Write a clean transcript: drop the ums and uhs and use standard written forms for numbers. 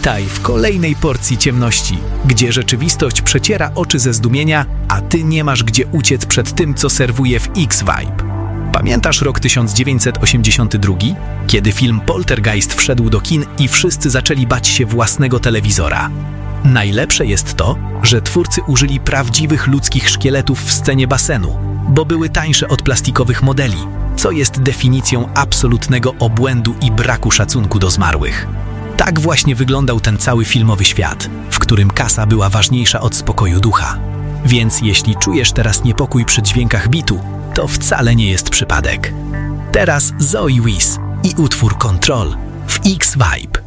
Witaj w kolejnej porcji ciemności, gdzie rzeczywistość przeciera oczy ze zdumienia, a ty nie masz gdzie uciec przed tym, co serwuje w X-Vibe. Pamiętasz rok 1982, kiedy film Poltergeist wszedł do kin i wszyscy zaczęli bać się własnego telewizora? Najlepsze jest to, że twórcy użyli prawdziwych ludzkich szkieletów w scenie basenu, bo były tańsze od plastikowych modeli, co jest definicją absolutnego obłędu i braku szacunku do zmarłych. Tak właśnie wyglądał ten cały filmowy świat, w którym kasa była ważniejsza od spokoju ducha. Więc jeśli czujesz teraz niepokój przy dźwiękach bitu, to wcale nie jest przypadek. Teraz Zoe Wiz i utwór Control w X-Vibe.